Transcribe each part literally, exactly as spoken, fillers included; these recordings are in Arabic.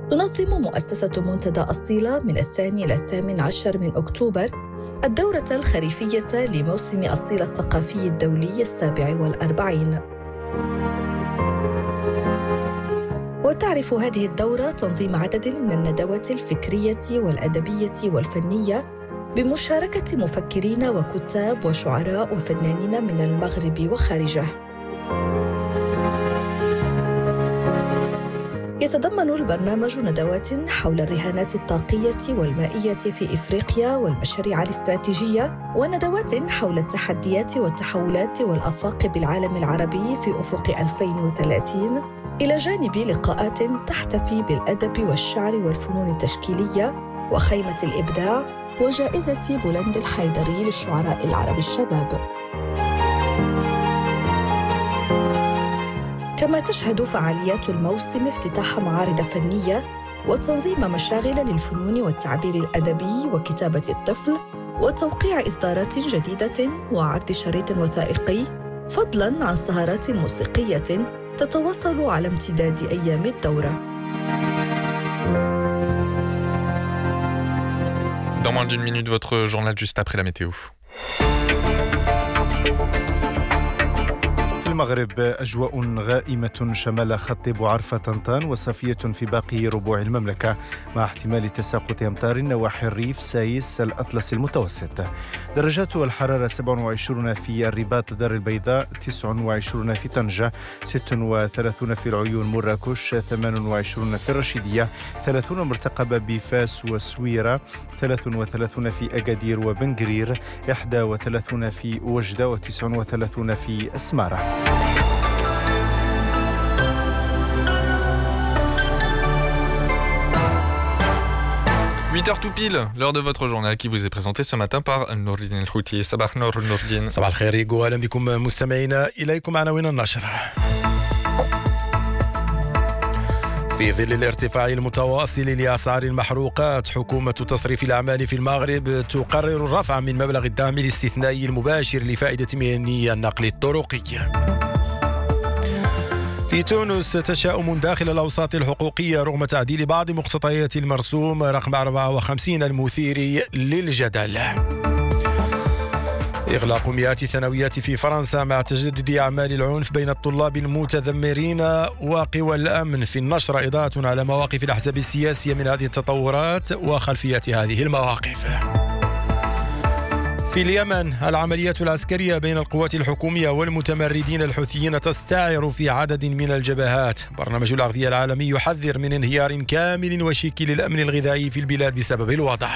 تنظم مؤسسة منتدى أصيلة من الثاني إلى الثامن عشر من أكتوبر الدورة الخريفية لموسم أصيلة الثقافي الدولي السابع والأربعين. وتعرف هذه الدورة تنظيم عدد من الندوات الفكرية والأدبية والفنية بمشاركة مفكرين وكتاب وشعراء وفنانين من المغرب وخارجه. يتضمن البرنامج ندوات حول الرهانات الطاقية والمائية في إفريقيا والمشاريع الاستراتيجية، وندوات حول التحديات والتحولات والآفاق بالعالم العربي في أفق ألفين وثلاثين، إلى جانب لقاءات تحتفي بالأدب والشعر والفنون التشكيلية وخيمة الإبداع وجائزة بولند الحيدري للشعراء العرب الشباب. كما تشهد فعاليات الموسم افتتاح معارض فنية وتنظيم مشاغل للفنون والتعبير الأدبي وكتابة الطفل وتوقيع إصدارات جديدة وعرض شريط وثائقي، فضلاً عن سهرات موسيقية تتواصل على امتداد أيام الدورة. Dans moins d'une minute, votre journal juste après la météo. في المغرب أجواء غائمة شمال خط بوعرفة طنطان وصافية في باقي ربوع المملكة، مع احتمال تساقط أمطار نواحي الريف سايس الأطلس المتوسط. درجات الحرارة سبعة وعشرين في الرباط دار البيضاء، تسعة وعشرين في طنجة، ستة وثلاثين في العيون مراكش، ثمانية وعشرين في الرشيدية، ثلاثين مرتقبة بفاس وسويرة، ثلاثة وثلاثين في أكادير وبنقرير، واحد وثلاثين في وجدة، وتسعة وثلاثين في أسمارة. huit heures tout pile, l'heure de votre journal qui vous est présenté ce matin par Nourdine El-Houti. Sabah Nour Nourdine. صباح الخير يقو، أهلا بكم مستمعينا. إليكم عناوين النشر. في ظل الارتفاع المتواصل لأسعار المحروقات، حكومة تصريف الأعمال في المغرب تقرر الرفع من مبلغ الدعم الاستثنائي المباشر لفائدة مهني النقل الطرقي. في تونس تشاؤم داخل الأوساط الحقوقية رغم تعديل بعض مقتضيات المرسوم رقم أربعة وخمسين المثير للجدل. إغلاق مئات الثانويات في فرنسا مع تجدد أعمال العنف بين الطلاب المتذمرين وقوى الأمن. في النشر إضاءة على مواقف الأحزاب السياسية من هذه التطورات وخلفيات هذه المواقف. في اليمن العمليات العسكرية بين القوات الحكومية والمتمردين الحوثيين تستعر في عدد من الجبهات. برنامج الأغذية العالمي يحذر من انهيار كامل وشيك للأمن الغذائي في البلاد بسبب الوضع.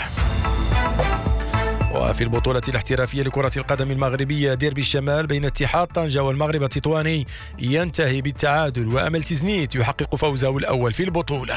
وفي البطولة الاحترافية لكرة القدم المغربية، ديربي الشمال بين اتحاد طنجة والمغرب التطواني ينتهي بالتعادل، وأمل تيزنيت يحقق فوزه الأول في البطولة.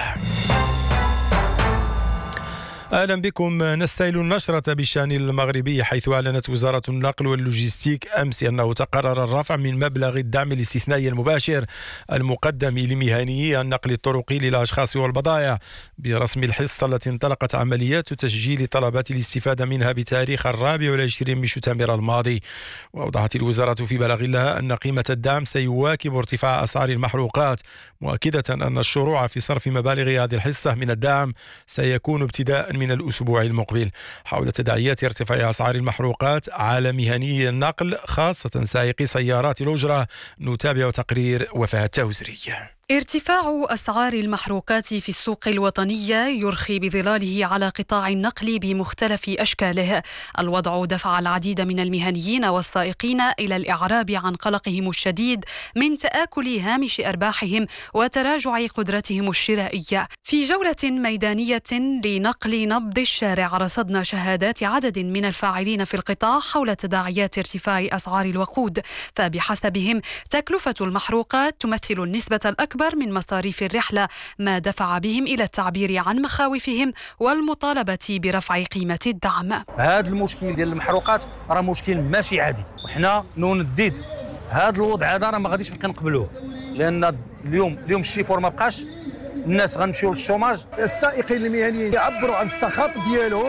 أهلا بكم. نستهل النشرة بالشأن المغربي، حيث أعلنت وزارة النقل واللوجستيك أمس أنه تقرر الرفع من مبلغ الدعم الاستثنائي المباشر المقدم لمهنيي النقل الطرقي للأشخاص والبضائع برسم الحصة التي انطلقت عمليات تسجيل طلبات الاستفادة منها بتاريخ الرابع والعشرين من شتنبر الماضي. وأوضحت الوزارة في بلاغ لها أن قيمة الدعم سيواكب ارتفاع أسعار المحروقات، مؤكدة أن الشروع في صرف مبالغ هذه الحصة من الدعم سيكون ابتداء من الأسبوع المقبل. حول تداعيات ارتفاع أسعار المحروقات على مهني النقل خاصة سائقي سيارات الأجرة، نتابع تقرير وفاة توزري. ارتفاع أسعار المحروقات في السوق الوطنية يرخي بظلاله على قطاع النقل بمختلف أشكاله. الوضع دفع العديد من المهنيين والسائقين إلى الإعراب عن قلقهم الشديد من تآكل هامش أرباحهم وتراجع قدرتهم الشرائية. في جولة ميدانية لنقل نبض الشارع رصدنا شهادات عدد من الفاعلين في القطاع حول تداعيات ارتفاع أسعار الوقود، فبحسبهم تكلفة المحروقات تمثل النسبة الأكبر من مصاريف الرحلة، ما دفع بهم إلى التعبير عن مخاوفهم والمطالبة برفع قيمة الدعم. هذا المشكل ديال المحروقات راه مشكل ماشي عادي، وحنا نون الديد هذا الوضع هذا راه ما غاديش نبقى نقبلوه، لأن اليوم اليوم الشيفور ما بقاش، الناس غنمشيو للشوماج. السائقين المهنيين يعبروا عن السخط ديالهم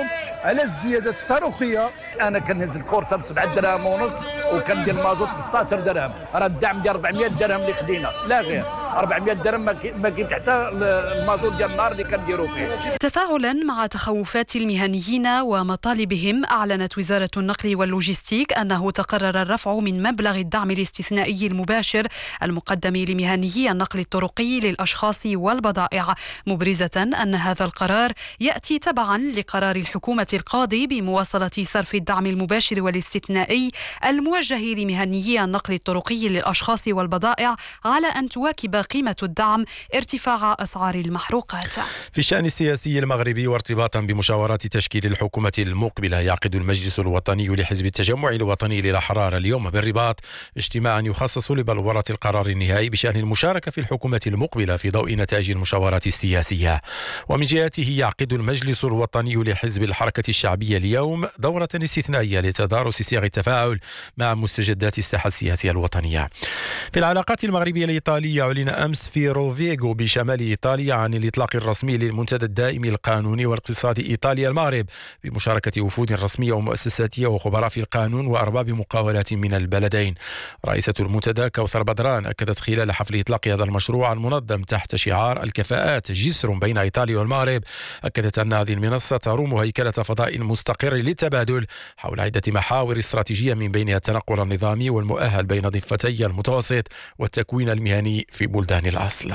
على الزيادات الصاروخيه. انا كنهز الكورسه ب سبعة دراهم ونص وكندير المازوت ب ستة عشر درهم، راه الدعم ديال أربعمائة درهم اللي خدينا لا غير أربعمائة درهم ما كاين حتى المازوت ديال النهار اللي كنديروا فيه. تفاعلا مع تخوفات المهنيين ومطالبهم، اعلنت وزاره النقل واللوجستيك انه تقرر الرفع من مبلغ الدعم الاستثنائي المباشر المقدم لمهنيي النقل الطرقي للاشخاص والبضائع، مبرزه ان هذا القرار ياتي تبعا لقرار الحكومه القاضي بمواصله صرف الدعم المباشر والاستثنائي الموجه لمهنيي النقل الطرقي للاشخاص والبضائع على ان تواكب قيمه الدعم ارتفاع اسعار المحروقات. في الشأن السياسي المغربي وارتباطا بمشاورات تشكيل الحكومة المقبلة، يعقد المجلس الوطني لحزب التجمع الوطني للأحرار اليوم بالرباط اجتماعا يخصص لبلورة القرار النهائي بشأن المشاركة في الحكومة المقبلة في ضوء نتائج المشاورات السياسية. ومن جهته يعقد المجلس الوطني لحزب الحركة الشعبية اليوم دورة استثنائية لتدارس صيغ التفاعل مع مستجدات الساحة السياسية الوطنية. في العلاقات المغربية الإيطالية، أعلن أمس في روفيغو بشمال إيطاليا عن الإطلاق الرسمي للمنتدى الدائم القانوني والاقتصادي إيطاليا المغرب بمشاركة وفود رسمية ومؤسساتية وخبراء في القانون وأرباب مقاولات من البلدين. رئيسة المنتدى كوثر بدران أكدت خلال حفل إطلاق هذا المشروع المنظم تحت شعار الكفاءات جسر بين إيطاليا والمغرب، أكدت أن هذه المنصة تروم هيكلة فضاء مستقر للتبادل حول عدة محاور استراتيجية من بينها التنقل النظامي والمؤهل بين ضفتي المتوسط والتكوين المهني في بلدان الأصل.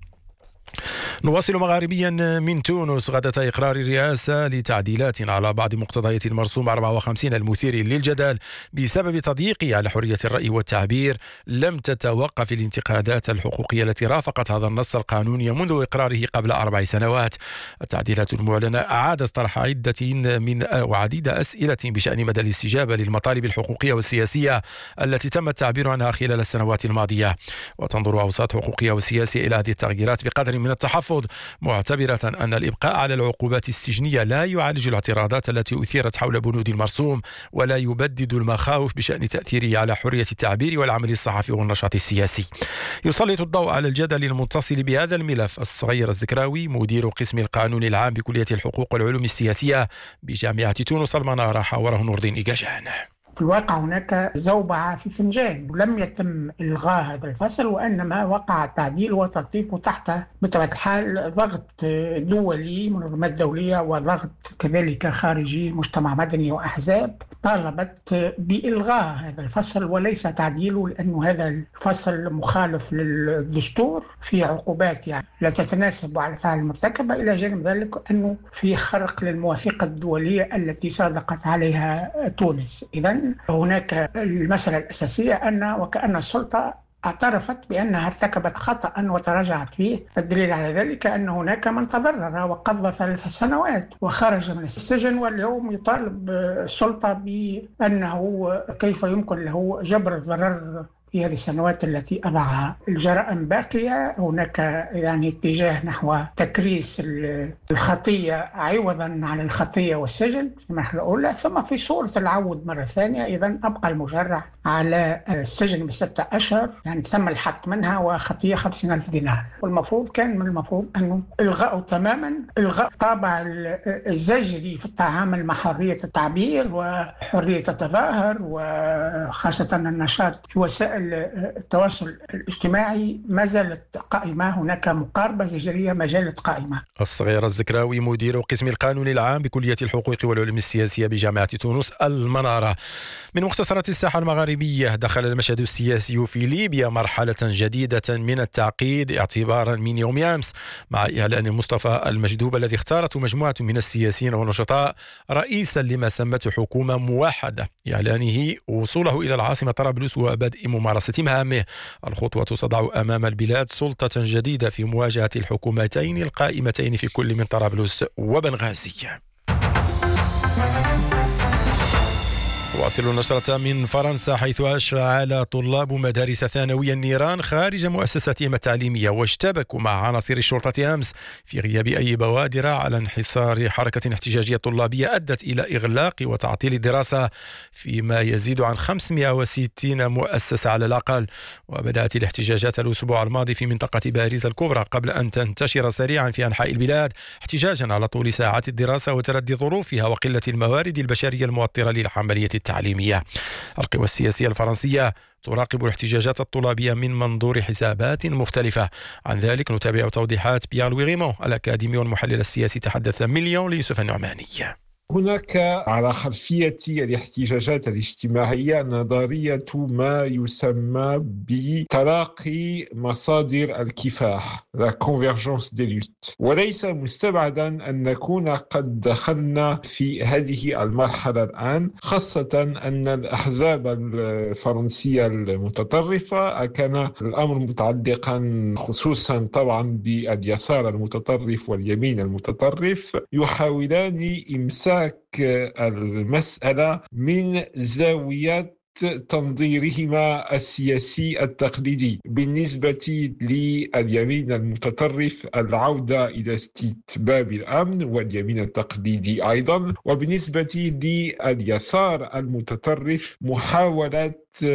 نواصل مغاربيا من تونس. غدا إقرار الرئاسة لتعديلات على بعض مقتضيات المرسوم أربعة وخمسين المثير للجدل بسبب تضييقه على حرية الرأي والتعبير، لم تتوقف الانتقادات الحقوقية التي رافقت هذا النص القانوني منذ إقراره قبل أربع سنوات. التعديلات المعلنة أعادت طرح عدة من وعديد أسئلة بشأن مدى الاستجابة للمطالب الحقوقية والسياسية التي تم التعبير عنها خلال السنوات الماضية. وتنظر أوساط حقوقية وسياسية إلى هذه التغييرات بقدر من التحفظ، معتبرة أن الإبقاء على العقوبات السجنية لا يعالج الاعتراضات التي أثيرت حول بنود المرسوم ولا يبدد المخاوف بشأن تأثيره على حرية التعبير والعمل الصحفي والنشاط السياسي. يسلط الضوء على الجدل المتصل بهذا الملف الصغير الزكراوي، مدير قسم القانون العام بكلية الحقوق والعلوم السياسية بجامعة تونس المنارة، حاوره نور الدين إيجاجان. في الواقع هناك زوبعة في فنجان، ولم يتم إلغاء هذا الفصل، وإنما وقع تعديل وترتيب تحت بطبيعة الحال ضغط دولي، منظمات دولية، وضغط كذلك خارجي، مجتمع مدني وأحزاب طالبت بإلغاء هذا الفصل وليس تعديله، لأن هذا الفصل مخالف للدستور، في عقوبات يعني لا تتناسب على الأفعال المرتكبة، إلى جانب ذلك أنه في خرق للمواثيق الدولية التي صادقت عليها تونس. إذن هناك المسألة الأساسية أن وكأن السلطة اعترفت بأنها ارتكبت خطأ وتراجعت فيه. الدليل على ذلك أن هناك من تضرر وقضى ثلاث سنوات وخرج من السجن، واليوم يطالب السلطة بأنه كيف يمكن له جبر الضرر في هذه السنوات التي أضعها. الجرائم باقية، هناك يعني اتجاه نحو تكريس الخطية عوضا عن الخطية والسجن في المرحلة الأولى، ثم في صورة العود مرة ثانية. إذن أبقى المجرع على السجن بستة أشهر، يعني تم الحق منها، وخطية خمسين ألف دينار. والمفروض كان من المفروض أنه إلغاء تماما، إلغاء طابع الزجري في التعامل مع حرية التعبير وحرية التظاهر، وخاصة النشاط في وسائل التواصل الاجتماعي ما زالت قائمة. هناك مقاربة زجرية ما زالت قائمة. الصغير الزكراوي، مدير قسم القانون العام بكلية الحقوق والعلوم السياسية بجامعة تونس المنارة. من مختصرات الساحة المغاربية، دخل المشهد السياسي في ليبيا مرحلة جديدة من التعقيد اعتبارا من يوم أمس، مع إعلان مصطفى المجدوب الذي اختارته مجموعة من السياسيين والنشطاء رئيسا لما سمته حكومة موحدة، إعلانه وصوله إلى العاصمة طرابلس وبدء ممارسة مهامه. الخطوة تضع أمام البلاد سلطة جديدة في مواجهة الحكومتين القائمتين في كل من طرابلس وبنغازي. واصل النشرة من فرنسا، حيث أشعل طلاب مدارس ثانوية النيران خارج مؤسساتهم التعليمية واشتبكوا مع عناصر الشرطة أمس في غياب أي بوادر على انحصار حركة احتجاجية طلابية أدت إلى إغلاق وتعطيل الدراسة فيما يزيد عن خمسمائة وستين مؤسسة على الأقل. وبدأت الاحتجاجات الأسبوع الماضي في منطقة باريس الكبرى قبل أن تنتشر سريعا في أنحاء البلاد، احتجاجا على طول ساعات الدراسة وتردي ظروفها وقلة الموارد البشرية المؤطرة للعملية التعليمية. القوى السياسية الفرنسية تراقب الاحتجاجات الطلابية من منظور حسابات مختلفة. عن ذلك نتابع توضيحات بيير لويغيمون الأكاديمي والمحلل السياسي تحدث مليون ليوسف النعماني. هناك على خلفية الاحتجاجات الاجتماعية نظرية ما يسمى بتلاقي مصادر الكفاح la convergence des luttes، وليس مستبعدا أن نكون قد دخلنا في هذه المرحلة الآن، خاصة أن الأحزاب الفرنسية المتطرفة كان الأمر متعلقا خصوصا طبعا باليسار المتطرف واليمين المتطرف يحاولان إمساك المسألة من زاوية تنظيرهما السياسي التقليدي. بالنسبة لليمين المتطرف العودة إلى استتباب الأمن واليمين التقليدي أيضا، وبالنسبة لليسار المتطرف محاولة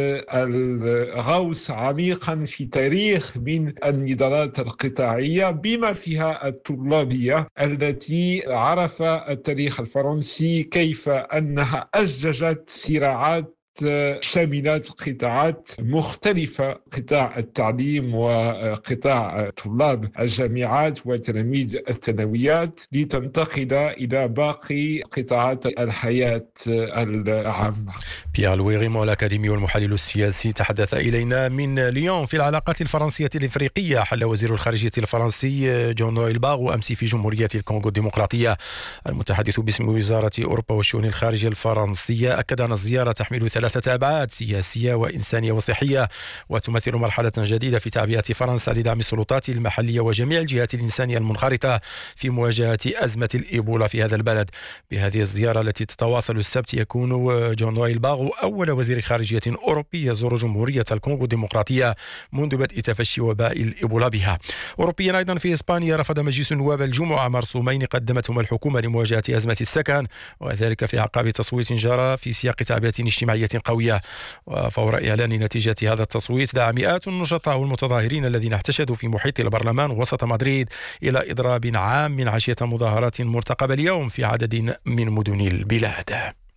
الغوص عميقا في تاريخ من النضالات القطاعية بما فيها الطلابية التي عرف التاريخ الفرنسي كيف أنها أزجت صراعات شاملات قطاعات مختلفة، قطاع التعليم وقطاع طلاب الجامعات وتلاميذ الثانويات، لتنتقل إلى باقي قطاعات الحياة العامة. بيير لويغيمون الأكاديمي والمحلل السياسي تحدث إلينا من ليون. في العلاقات الفرنسية الإفريقية، حل وزير الخارجية الفرنسي جون نويل باغ أمس في جمهورية الكونغو الديمقراطية. المتحدث باسم وزارة أوروبا والشؤون الخارجية الفرنسية أكد أن الزيارة تحمل ثلاثة أبعاد سياسية وإنسانية وصحية، وتمثل مرحلة جديدة في تعبئة فرنسا لدعم السلطات المحلية وجميع الجهات الإنسانية المنخرطة في مواجهة أزمة الإيبولا في هذا البلد. بهذه الزيارة التي تتواصل السبت يكون جون نويل باغ أول وزير خارجية أوروبي يزور جمهورية الكونغو الديمقراطية منذ بدء تفشي وباء الإيبولا بها. أوروبيا أيضا في إسبانيا، رفض مجلس النواب الجمعة مرسومين قدمتهما الحكومة لمواجهة أزمة السكن، وذلك في أعقاب تصويت جرى في سياق تعبئة اجتماعية قوية. وفور إعلان نتيجة هذا التصويت دعا مئات النشطاء والمتظاهرين الذين احتشدوا في محيط البرلمان وسط مدريد إلى إضراب عام من عشية مظاهرات مرتقبة اليوم في عدد من مدن البلاد.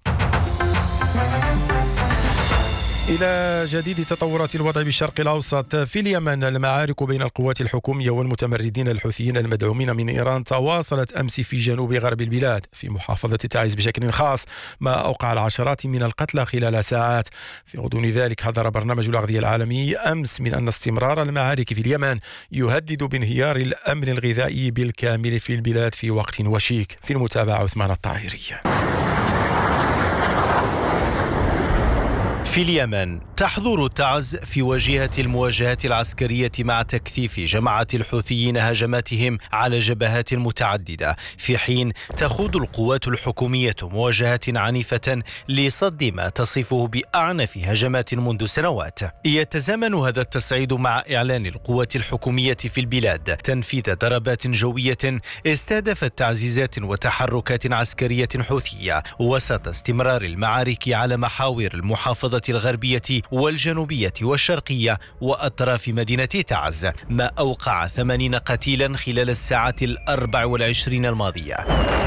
إلى جديد تطورات الوضع بالشرق الأوسط. في اليمن، المعارك بين القوات الحكومية والمتمردين الحوثيين المدعومين من إيران تواصلت أمس في جنوب غرب البلاد في محافظة تعز بشكل خاص، ما أوقع العشرات من القتلى خلال ساعات. في غضون ذلك، حذر برنامج الأغذية العالمي أمس من أن استمرار المعارك في اليمن يهدد بانهيار الأمن الغذائي بالكامل في البلاد في وقت وشيك. في المتابعة عثمان الطاهري. في اليمن، تحظر تعز في واجهة المواجهات العسكرية مع تكثيف جماعة الحوثيين هجماتهم على جبهات متعددة، في حين تخوض القوات الحكومية مواجهة عنيفة لصد ما تصفه بأعنف هجمات منذ سنوات. يتزامن هذا التصعيد مع إعلان القوات الحكومية في البلاد تنفيذ ضربات جوية استهدفت تعزيزات وتحركات عسكرية حوثية وسط استمرار المعارك على محاور المحافظة الغربية والجنوبية والشرقية وأطراف مدينة تعز، ما أوقع ثمانين قتيلا خلال الساعات الأربع والعشرين الماضية.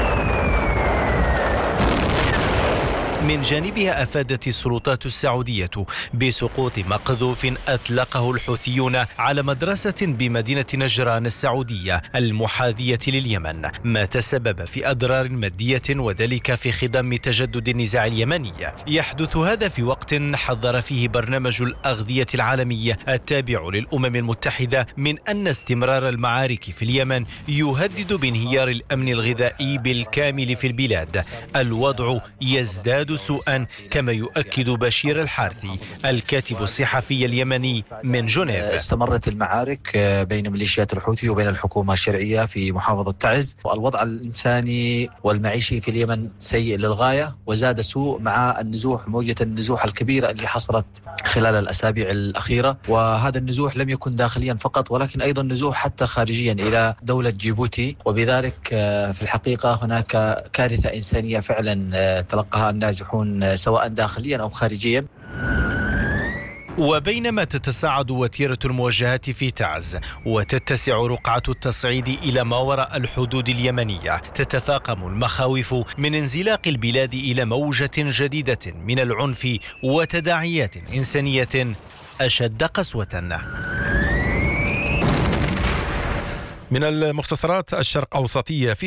من جانبها، أفادت السلطات السعودية بسقوط مقذوف أطلقه الحوثيون على مدرسة بمدينة نجران السعودية المحاذية لليمن، ما تسبب في أضرار مادية وذلك في خضم تجدد النزاع اليمني. يحدث هذا في وقت حذر فيه برنامج الأغذية العالمي التابع للأمم المتحدة من أن استمرار المعارك في اليمن يهدد بانهيار الأمن الغذائي بالكامل في البلاد. الوضع يزداد تزداد سوءا، كما يؤكد بشير الحارثي الكاتب الصحفي اليمني من جنيف. استمرت المعارك بين ميليشيات الحوثي وبين الحكومة الشرعية في محافظة تعز، والوضع الإنساني والمعيشي في اليمن سيء للغاية، وزاد سوء مع النزوح، موجة النزوح الكبيرة اللي حصلت خلال الأسابيع الأخيرة. وهذا النزوح لم يكن داخليا فقط، ولكن أيضا نزوح حتى خارجيا إلى دولة جيبوتي، وبذلك في الحقيقة هناك كارثة إنسانية فعلا تلقاها النازحون سواء داخليا أو خارجيا. وبينما تتصاعد وتيرة المواجهات في تعز وتتسع رقعة التصعيد إلى ما وراء الحدود اليمنية، تتفاقم المخاوف من انزلاق البلاد إلى موجة جديدة من العنف وتداعيات إنسانية أشد قسوة. من المختصرات الشرق أوسطية، في